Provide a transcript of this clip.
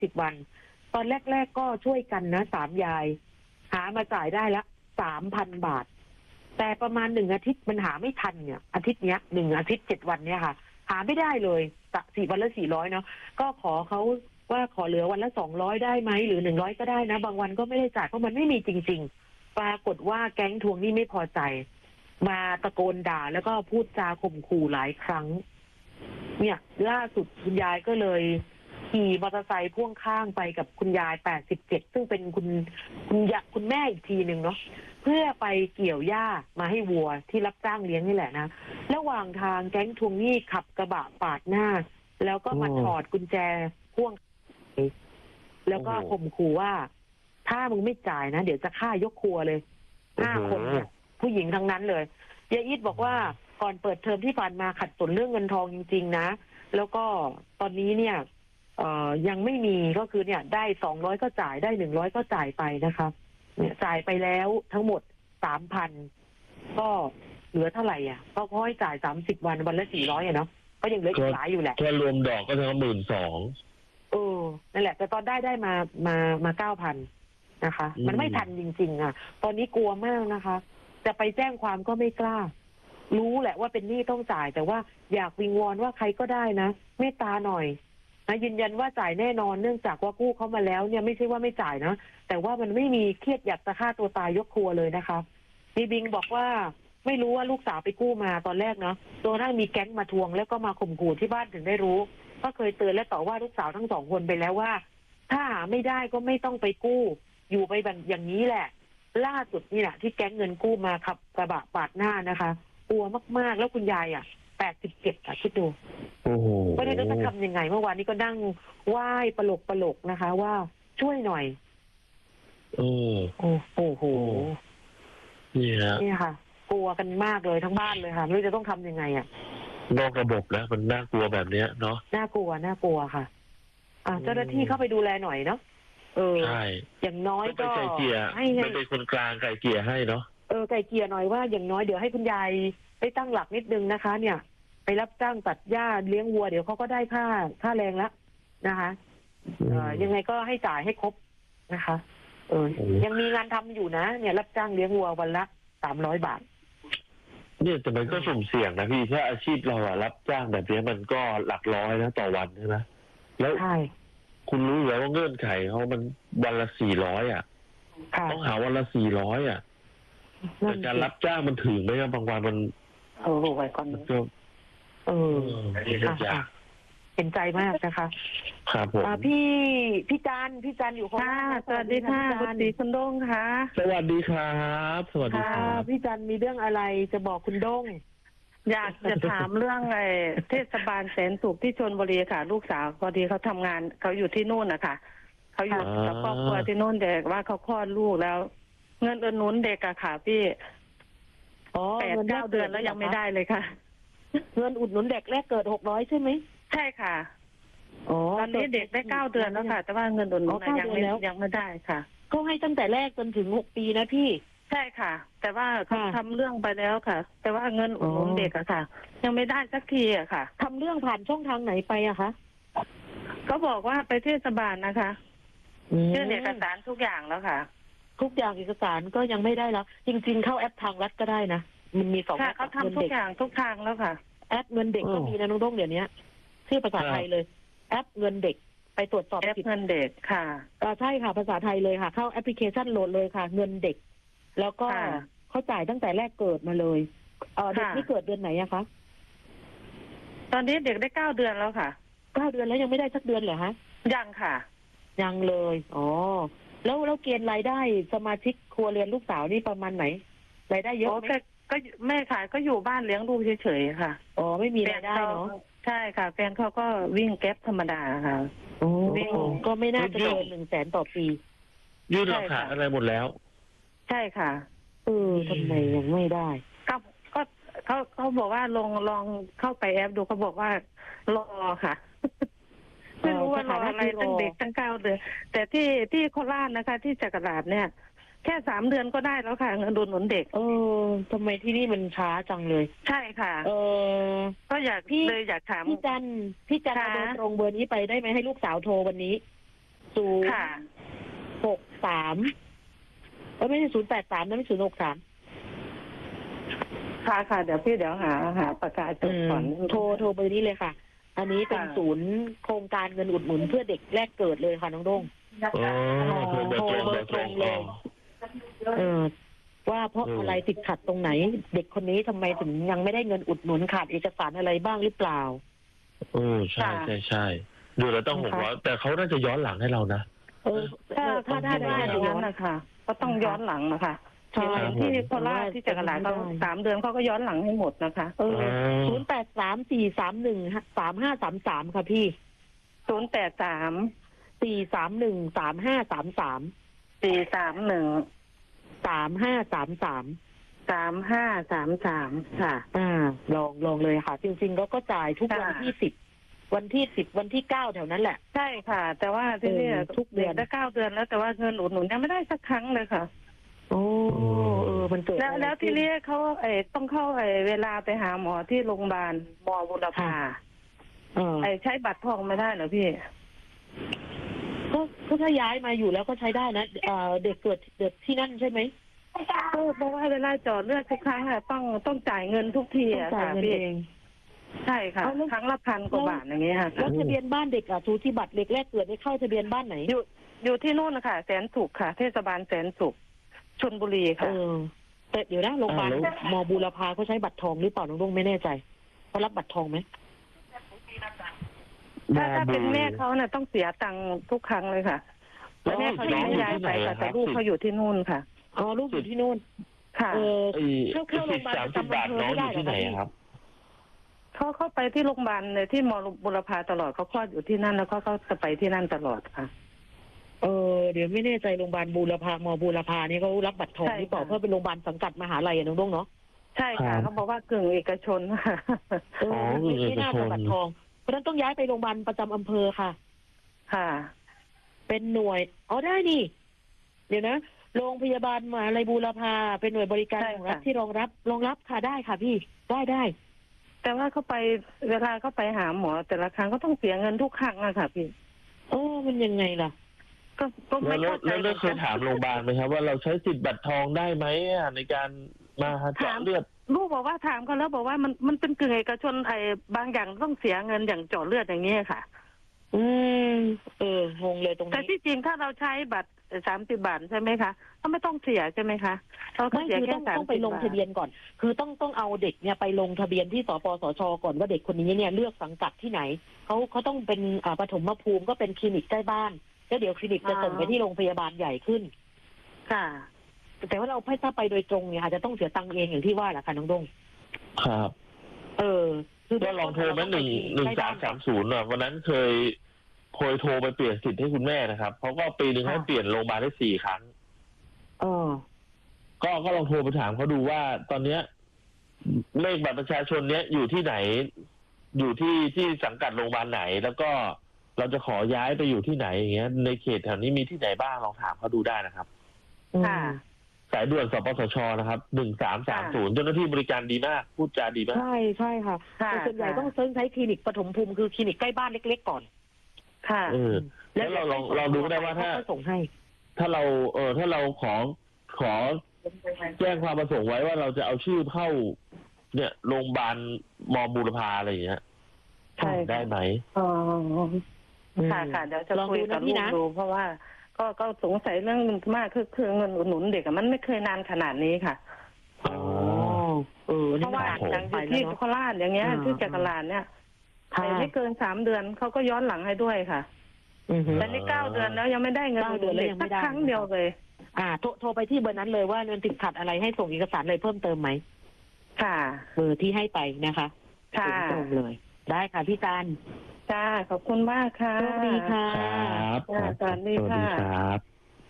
30 วันตอนแรกๆก็ช่วยกันนะ3 ยายหามาจ่ายได้ละ3,000 บาทแต่ประมาณ1 อาทิตย์มันหาไม่ทันเนี่ยอาทิตย์เนี้ย1 อาทิตย์7 วันเนี่ยค่ะหาไม่ได้เลย4 วันละ400เนาะก็ขอเขาว่าขอเหลือวันละ200ได้ไหมหรือ100ก็ได้นะบางวันก็ไม่ได้จ่ายเพราะมันไม่มีจริงๆปรากฏว่าแก๊งทวงหนี้ไม่พอใจมาตะโกนด่าแล้วก็พูดจาข่มขู่หลายครั้งเนี่ยล่าสุดคุณยายก็เลยขี่มอเตอร์ไซค์พ่วงข้างไปกับคุณยาย87ซึ่งเป็นคุณแม่อีกทีหนึ่งเนาะเพื่อไปเกี่ยวหญ้ามาให้วัวที่รับจ้างเลี้ยงนี่แหละนะระหว่างทางแก๊งทวงหนี้ขับกระบะปาดหน้าแล้วก็มาถอดกุญแจพ่วงแล้วก็ข่มขู่ว่าถ้ามึงไม่จ่ายนะเดี๋ยวจะฆ่ายกครัวเลย5 คนเนี่ยผู้หญิงทั้งนั้นเลยยายอีทบอกว่าก่อนเปิดเทอมที่ผ่านมาขัดสนเรื่องเงินทองจริงๆนะแล้วก็ตอนนี้เนี่ยยังไม่มีก็คือเนี่ยได้200ก็จ่ายได้100ก็จ่ายไปนะคะเนี่ยจ่ายไปแล้วทั้งหมด 3,000 ก็เหลือเท่าไหร่อ่ะก็ค่อยจ่าย30 วันวันละ400อ่ะเนาะก็ยังเหลืออีกหลายอยู่แหละแค่รวมดอกก็ทั้ง12,000 นั่นแหละแต่ตอนได้มา 9,000 นะคะมันไม่ทันจริงๆอ่ะตอนนี้กลัวมากนะคะจะไปแจ้งความก็ไม่กล้ารู้แหละว่าเป็นหนี้ต้องจ่ายแต่ว่าอยากวิงวอนว่าใครก็ได้นะเมตตาหน่อยนะยืนยันว่าจ่ายแน่นอนเนื่องจากว่ากู้เขามาแล้วเนี่ยไม่ใช่ว่าไม่จ่ายนะแต่ว่ามันไม่มีเครียดอยากจะฆ่าตัวตายยกครัวเลยนะคะมีบิงบอกว่าไม่รู้ว่าลูกสาวไปกู้มาตอนแรกเนาะจนกระทั่งมีแก๊งมาทวงแล้วก็มาข่มขู่ที่บ้านถึงได้รู้ก็เคยเตือนและต่อว่าลูกสาวทั้ง2 คนไปแล้วว่าถ้าหาไม่ได้ก็ไม่ต้องไปกู้อยู่ไปแบบอย่างนี้แหละล่าสุดนี่แหละที่แก๊งเงินกู้มาขับกระบะปาดหน้านะคะกลัวมากๆแล้วคุณยาย87คิดดูก็ไม่รู้จะทำยังไงเมื่อวานนี้ก็นั่งไหว้ปลกนะคะว่าช่วยหน่อยโอ้โหนี่ค่ะกลัวกันมากเลยทั้งบ้านเลยค่ะไม่รู้จะต้องทำยังไงนอกระบบแล้วมันน่ากลัวแบบนี้เนาะน่ากลัวค่ะเจ้าหน้าที่เข้าไปดูแลหน่อยเนาะใช่อย่างน้อยก็ให้เป็นคนกลางไกล่เกลี่ยให้เนาะไกล่เกลี่ยหน่อยว่าอย่างน้อยเดี๋ยวให้คุณยายได้ตั้งหลักนิดนึงนะคะเนี่ยไปรับจ้างตัดหญ้าเลี้ยงวัวเดี๋ยวเขาก็ได้ค่าแรงแล้วนะคะยังไงก็ให้จ่ายให้ครบนะคะยังมีงานทำอยู่นะเนี่ยรับจ้างเลี้ยงวัววันละ300 บาทเนี่ยแต่มันก็สุ่มเสี่ยงนะพี่ถ้าอาชีพเรารับจ้างแบบนี้มันก็หลักร้อยนะต่อวันใช่ไหมแล้วคุณรู้อยู่แล้วว่าเงื่อนไขเขามันวันละ400ต้องหาวันละ400แต่การรับจ้างมันถึงไหมบางวันมันไว้ก่อนเห็นใจมากนะคะครับผมพี่จันอยู่ข้างหน้าสวัสดีค่ะคุณตีคุณด้งค่ะสวัสดีครับสวัสดีครับพี่จันมีเรื่องอะไรจะบอกคุณด้งอยากจะถามเรื่องเทศบาลแสนสุขที่ชลบุรีค่ะลูกสาวพอดีเขาทำงานเขาอยู่ที่นู่นนะคะเขาอยู่กับครอบครัวที่นู่นเด็กว่าเขาคลอดลูกแล้วเงินอุดหนุนเด็กอะค่ะพี่8-9 เดือนแล้วยังไม่ได้เลยค่ะเงินอุดหนุนเด็กแรกเกิด600ใช่ไหมใช่ค่ะตอนนี้เด็กได้9 เดือนแล้วค่ะแต่ว่าเงินอุดหนุนยังไม่ได้ค่ะก็ให้ตั้งแต่แรกจนถึง6 ปีนะพี่ใช่ค่ะแต่ว่าเขาทำเรื่องไปแล้วค่ะแต่ว่าเงินอุดหนุนเด็กอะค่ะยังไม่ได้สักทีอะค่ะทำเรื่องผ่านช่องทางไหนไปอะคะเขาบอกว่าไปเทศบาลนะคะยื่นเอกสารทุกอย่างแล้วค่ะทุกอย่างเอกสารก็ยังไม่ได้แล้วจริงๆเข้าแอปทางรัฐก็ได้นะมันมี2 แอปเขาทำทุกอย่างทุกทางแล้วค่ะแอปเงินเด็กก็มีนะน้องด้งเดี๋ยวนี้ชื่อภาษาไทยเลยแอปเงินเด็กไปตรวจสอบแอปเงินเด็กค่ะใช่ค่ะภาษาไทยเลยค่ะเข้าแอปพลิเคชันโหลดเลยค่ะเงินเด็กแล้วก็เขาจ่ายตั้งแต่แรกเกิดมาเลยเด็กที่เกิดเดือนไหนอะคะตอนนี้เด็กได้9 เดือนแล้วค่ะ 9 เดือนแล้วยังไม่ได้สักเดือนเหรอคะยังค่ะยังเลยแล้วเกณฑ์รายได้สมาชิกครัวเรือนลูกสาวนี่ประมาณไหนรายได้เยอะไหมก็แม่ขายก็อยู่บ้านเลี้ยงลูกเฉยๆค่ะไม่มีรายได้เนาะใช่ค่ะแฟนเขาก็วิ่งแก๊ปธรรมดาค่ะวิ่งก็ไม่น่าจะเกิน100,000ต่อปียื่นหลักฐานอะไรหมดแล้วใช่ค่ะทำไมยังไม่ได้ก็เขาบอกว่าลองเข้าไปแอปดูเขาบอกว่ารอค่ะไม่รู้ว่ารออะไรตั้งเด็กตั้ง9 เดือนแต่ที่โคราชนะคะที่จักราชเนี่ยแค่3 เดือนก็ได้แล้วค่ะเงินอุดหนุนเด็กทำไมที่นี่มันช้าจังเลยใช่ค่ะก็อยากถามพี่จันเอาเบอร์ตรงเบอร์นี้ไปได้ไหมให้ลูกสาวโทรวันนี้ค่ะ 063ไม่ใช่083นะไม่063 ค่ะเดี๋ยวหาประกาศจดก่อนโทรเบอร์นี้เลยค่ะ อันนี้เป็นศูนย์โครงการเงินอุดหนุนเพื่อเด็กแรกเกิดเลยค่ะน้องด้งอ๋อโทรเบอร์ตรงเลยว่าเพราะอะไรติดขัดตรงไหน เด็กคนนี้ทำไมถึงยังไม่ได้เงินอุดหนุนขาดเอกสารอะไรบ้างหรือเปล่าใช่ดูแล้วต้อง600แต่เขาน่าจะย้อนหลังให้เรานะถ้าได้อย่างนั้นนะคะก็ต้องย้อนหลังนะคะใช่ที่โคราชที่จักรลาเขา3 เดือนเขาก็ย้อนหลังให้หมดนะคะ 083-431-3533ค่ะพี่ 083-431-3533ค่ะลองเลยค่ะจริงๆก็จ่ายทุกวันที่10วันที่10วันที่9แถวนั้นแหละใช่ค่ะแต่ว่าที่นี่ทุกเดือนได้9 เดือนแล้วแต่ว่าเงินอุดหนุนยังไม่ได้สักครั้งเลยค่ะมันเกิดแล้วที่นี่เขาต้องเข้าเวลาไปหาหมอที่โรงพยาบาลมอบุรพาใช้บัตรทองไม่ได้เหรอพี่ก็ถ้าย้ายมาอยู่แล้วก็ใช้ได้นะเด็กเกิดที่นั่นใช่ไหมเพราะว่าเวลาจอดเลือดทุกครั้งต้องจ่ายเงินทุกทีค่ะพี่ใช่ค่ะครั้งละ1,000 กว่าบาทอย่างเงี้ยค่ะแล้วทะเบียนบ้านเด็กสูติบัตรเด็กแรกเกิดได้เข้าทะเบียนบ้านไหนอยู่ที่นู่นนะคะแสนสุขค่ะเทศบาลแสนสุขชลบุรีค่ะแต่เดี๋ยวนะโรงพยาบาลมอบูรพาเขาใช้บัตรทองหรือเปล่าน้องดงไม่แน่ใจเขารับบัตรทองไหมถ้าเป็นแม่เขาเนี่ยต้องเสียตังค์ทุกครั้งเลยค่ะแล้วแม่เขายังไม่ย้ายไปแต่ลูกเขาอยู่ที่นู่นค่ะลูกอยู่ที่นู่นค่ะเข้าโรงพยาบาลประจำอำเภอไม่ได้ที่ไหนครับเขาไปที่โรงพยาบาลเลยที่มอบุรพาตลอดเขาคลอดอยู่ที่นั่นแล้วเขาจะไปที่นั่นตลอดค่ะเดี๋ยวไม่แน่ใจโรงพยาบาลบูรพามอบูรพานี่เขารับบัตรทองหรือเปล่าเพื่อเป็นโรงพยาบาลสังกัดมหาลัยน้องดงเนาะใช่ค่ะเขาบอกว่ากึ่งเอกชนไม่น่าจะบัตรทองเพราะนั้นต้องย้ายไปโรงพยาบาลประจำอำเภอค่ะเป็นหน่วยได้นี่เดี๋ยวนะโรงพยาบาลมหาลัยบูรพาเป็นหน่วยบริการของรัฐที่รองรับค่ะได้ค่ะพี่ได้แต่ว่าเขาไปเวลาเขาไปหาหมอแต่ละครั้งก็ต้องเสียเงินทุกครั้งอะค่ะพี่มันยังไงล่ะก็ไม่เข้าใจแล้วเคยถามโรงพยาบาลไหมครับว่าเราใช้สิทธิ์บัตรทองได้ไหมในการมาเจาะเลือดลูกบอกว่าถามเขาแล้วบอกว่ามันเป็นกึ่งเอกชนบางอย่างต้องเสียเงินอย่างเจาะเลือดอย่างนี้ค่ะงงเลยตรงนี้แต่ที่จริงถ้าเราใช้บัตร30 บาทใช่ไหมคะก็ไม่ต้องเสียใช่ไหมคะเราต้องเสียแค่ต้องไปลงทะเบียนก่อนคือต้องเอาเด็กเนี่ยไปลงทะเบียนที่สปสช.ก่อนว่าเด็กคนนี้เนี่ยเลือกสังกัดที่ไหนเขาต้องเป็นปฐมภูมิก็เป็นคลินิกใกล้บ้านแล้วเดี๋ยวคลินิกจะส่งไปที่โรงพยาบาลใหญ่ขึ้นค่ะแต่ว่าเราถ้าไปโดยตรงเนี่ยอาจจะต้องเสียตังค์เองอย่างที่ว่าแหละค่ะน้องดงครับก็ลองโทรมา1330วันนั้นเคยโทรไปเปลี่ยนสิทธิ์ให้คุณแม่นะครับเขาก็ปีนึงให้เปลี่ยนโรงพยาบาลได้4 ครั้งก็ลองโทรไปถามเขาดูว่าตอนเนี้ยเลขบัตรประชาชนเนี้ยอยู่ที่ไหนอยู่ที่สังกัดโรงพยาบาลไหนแล้วก็เราจะขอย้ายไปอยู่ที่ไหนอย่างเงี้ยในเขตแถวนี้มีที่ไหนบ้างลองถามเขาดูได้นะครับสายด่วนสปสช.นะครับ1330เจ้าหน้าที่บริการดีมากพูดจาดีมากใช่ค่ะแต่ส่วนใหญ่ต้องใช้คลินิกปฐมภูมิคือคลินิกใกล้บ้านเล็กๆก่อนค่ะแล้วเราลองดูได้ว่าถ้าเราขอแจ้งความประสงค์ไว้ว่าเราจะเอาชื่อเข้าเนี่ยโรงพยาบาลมอบูรพาอะไรอย่างเงี้ยได้ไหมค่ะเดี๋ยวจะคุยกับลูกดูเพราะว่าก็สงสัยเรื่องมากคือเงินอุดหนุนเด็กมันไม่เคยนานขนาดนี้ค่ะเพราะว่าอย่างที่โคราชอย่างเงี้ยที่จักรลาดเนี่ยไม่เกิน3 เดือนเขาก็ย้อนหลังให้ด้วยค่ะแต่นี่9 เดือนแล้วยังไม่ได้เงินอุดหนุนเด็กสักครั้งเดียวเลยโทรไปที่เบอร์นั้นเลยว่ามันติดขัดอะไรให้ส่งเอกสารอะไรเพิ่มเติมไหมค่ะเบอร์ที่ให้ไปนะคะค่ะตรงเลยได้ค่ะพี่การจ้าขอบคุณมากค่ะสวัสดีค่ะครับสวัสดีค่ะ